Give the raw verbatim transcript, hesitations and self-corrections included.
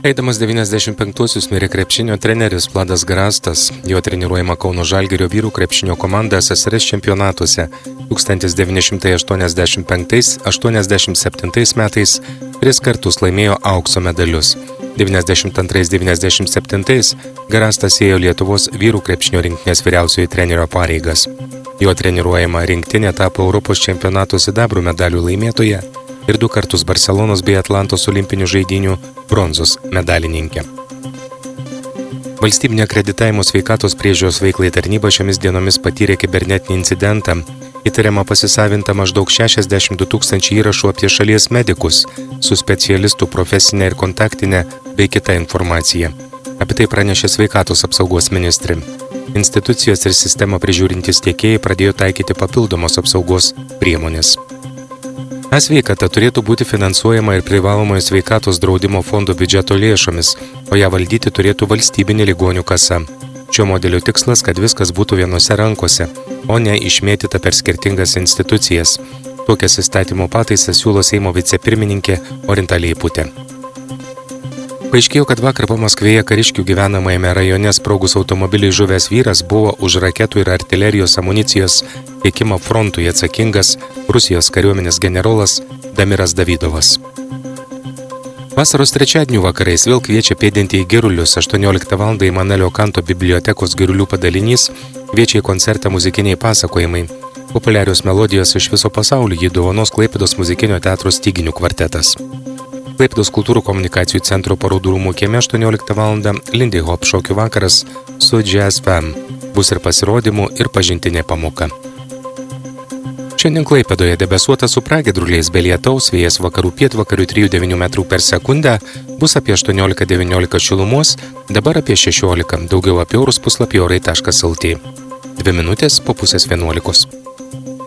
Eidamas devyniasdešimt penktuosius mirė krepšinio treneris Vladas Garastas. Jo treniruojama Kauno Žalgirio vyrų krepšinio komanda S S R S čempionatuose tūkstantis devyni šimtai aštuoniasdešimt penktais - aštuoniasdešimt septintais metais tris kartus laimėjo aukso medalius. devyniasdešimt antrais - devyniasdešimt septintais Garastas ėjo Lietuvos vyrų krepšinio rinktinės vyriausiojo trenerio pareigas. Jo treniruojama rinktinė tapo Europos čempionato sidabrų medalių laimėtoja ir du kartus Barcelonos bei Atlantos olimpinių žaidynių bronzos medalininkė. Valstybinė akreditavimo sveikatos priežiūros veiklai tarnyba šiomis dienomis patyrė kibernetinį incidentą. Įtariama pasisavinta maždaug šešiasdešimt du tūkstančiai įrašų apie šalies medikus su specialistų profesinė ir kontaktinė bei kita informacija. Apie tai pranešė sveikatos apsaugos ministrė. Institucijos ir sistemą prižiūrintys tiekėjai pradėjo taikyti papildomos apsaugos priemonės. E-sveikata turėtų būti finansuojama ir privalomojo sveikatos draudimo fondo biudžeto lėšomis, o ją valdyti turėtų valstybinė ligonių kasa. Šio modelio tikslas, kad viskas būtų vienose rankose, o ne išmėtyta per skirtingas institucijas. Tokias įstatymo pataisas siūlo Seimo vicepirmininkė Orinta Leiputė. Paaiškėjo, kad vakar Pamaskvėje kariškių gyvenamajame rajone sprogus automobiliui žuvęs vyras buvo už raketų ir artilerijos amunicijos tiekimą frontui atsakingas Rusijos kariuomenės generolas Damiras Davidovas. Vasaros trečiadienių vakarais vėl kviečia pėdinti į Girulius. aštuonioliktą valandą Imanelio Kanto bibliotekos Girulių padalinys kviečia į koncertą muzikiniai pasakojimai. Populiarios melodijos iš viso pasaulio jį dovanos Klaipėdos muzikinio teatro Styginių kvartetas. Klaipėdos kultūrų komunikacijų centro parodų rūmų kieme aštuonioliktą valandą Lindy Hop šokių vakaras su Jazz Fam. Bus ir pasirodymų, ir pažintinė pamoka. Šiandien Klaipėdoje debesuota su pragiedruliais be lietaus, vėjas vakarų pietvakarių trijų devynių metrų per sekundę, bus apie aštuoniolika devyniolika šilumos, dabar apie šešiolika, daugiau apie orus puslapį orai taškas lt. Dvi minutės po pusės vienuolikos.